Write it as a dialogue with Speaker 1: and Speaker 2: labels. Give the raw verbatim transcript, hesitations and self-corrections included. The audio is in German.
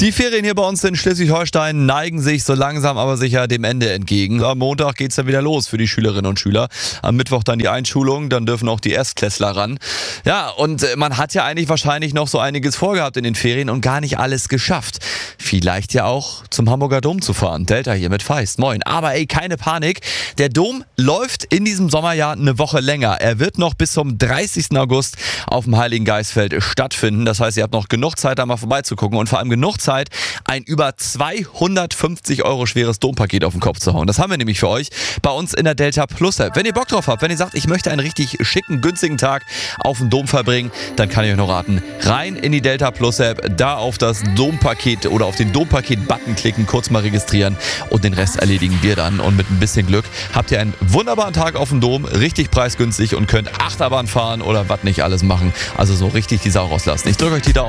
Speaker 1: Die Ferien hier bei uns in Schleswig-Holstein neigen sich so langsam aber sicher dem Ende entgegen. Am Montag geht's dann wieder los für die Schülerinnen und Schüler. Am Mittwoch dann die Einschulung, dann dürfen auch die Erstklässler ran. Ja, und man hat ja eigentlich wahrscheinlich noch so einiges vorgehabt in den Ferien und gar nicht alles geschafft. Vielleicht ja auch zum Hamburger Dom zu fahren. Delta hier mit Feist. Moin. Aber ey, keine Panik. Der Dom läuft in diesem Sommerjahr eine Woche länger. Er wird noch bis zum dreißigsten August auf dem Heiligen Geistfeld stattfinden. Das heißt, ihr habt noch genug Zeit, da mal vorbeizugucken und vor allem genug Zeit, ein über zweihundertfünfzig Euro schweres Dompaket auf den Kopf zu hauen. Das haben wir nämlich für euch bei uns in der Delta Plus App. Wenn ihr Bock drauf habt, wenn ihr sagt, ich möchte einen richtig schicken, günstigen Tag auf dem Dom verbringen, dann kann ich euch nur raten, rein in die Delta Plus App, da auf das Dompaket oder auf den Dompaket-Button klicken, kurz mal registrieren und den Rest erledigen wir dann. Und mit ein bisschen Glück habt ihr einen wunderbaren Tag auf dem Dom, richtig preisgünstig und könnt Achterbahn fahren oder was nicht alles machen. Also so richtig die Sau rauslassen. Ich drücke euch die Daumen.